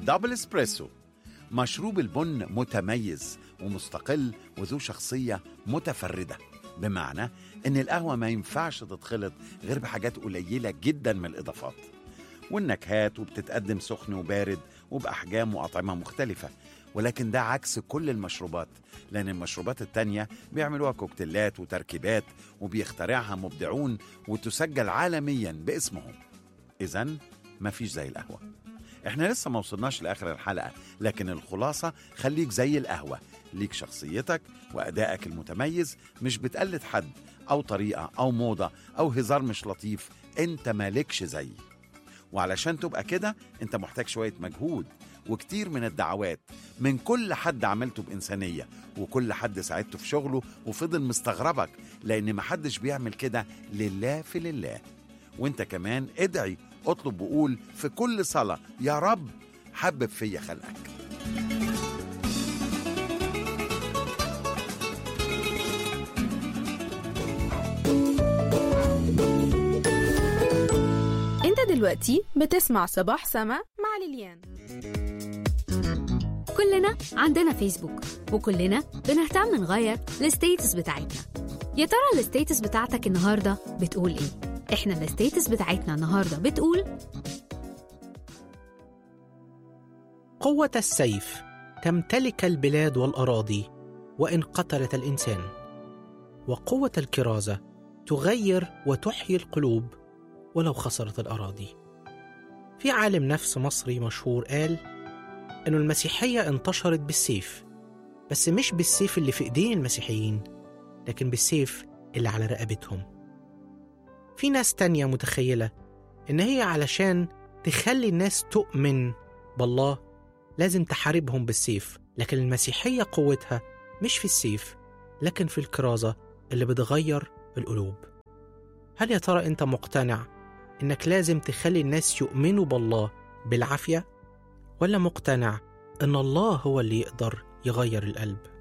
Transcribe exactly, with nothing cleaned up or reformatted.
دبل اسبريسو. مشروب البن متميز ومستقل وذو شخصية متفردة، بمعنى إن القهوة ما ينفعش تتخلط غير بحاجات قليلة جدا من الإضافات والنكهات، وبتتقدم سخن وبارد وبأحجام وأطعمة مختلفة. ولكن ده عكس كل المشروبات، لأن المشروبات التانية بيعملوها كوكتيلات وتركيبات وبيخترعها مبدعون وتسجل عالميا باسمهم. إذن مفيش زي القهوة. احنا لسه ما وصلناش لآخر الحلقة، لكن الخلاصة خليك زي القهوة، ليك شخصيتك وأدائك المتميز، مش بتقلد حد أو طريقة أو موضة أو هزار مش لطيف، انت مالكش زي. وعلشان تبقى كده انت محتاج شوية مجهود وكتير من الدعوات من كل حد عملته بإنسانية، وكل حد ساعدته في شغله وفضل مستغربك، لأن محدش بيعمل كده لله في لله. وانت كمان ادعي، اطلب وقول في كل صلاة: يا رب حبب فيا خلقك. انت دلوقتي بتسمع صباح سما مع ليليان. كلنا عندنا فيسبوك، وكلنا بنهتم نغير الستيتس بتاعتنا. يا ترى الستيتس بتاعتك النهاردة بتقول ايه؟ احنا الستيتس بتاعتنا النهاردة بتقول: قوة السيف تمتلك البلاد والأراضي وإن قتلت الإنسان، وقوة الكرازة تغير وتحيي القلوب ولو خسرت الأراضي. في عالم نفس مصري مشهور قال إنه المسيحية انتشرت بالسيف، بس مش بالسيف اللي في إيدين المسيحيين، لكن بالسيف اللي على رقبتهم. في ناس تانية متخيلة إن هي علشان تخلي الناس تؤمن بالله لازم تحاربهم بالسيف، لكن المسيحية قوتها مش في السيف لكن في الكرازة اللي بتغير القلوب. هل يا ترى أنت مقتنع إنك لازم تخلي الناس يؤمنوا بالله بالعافية، ولا مقتنع إن الله هو اللي يقدر يغير القلب؟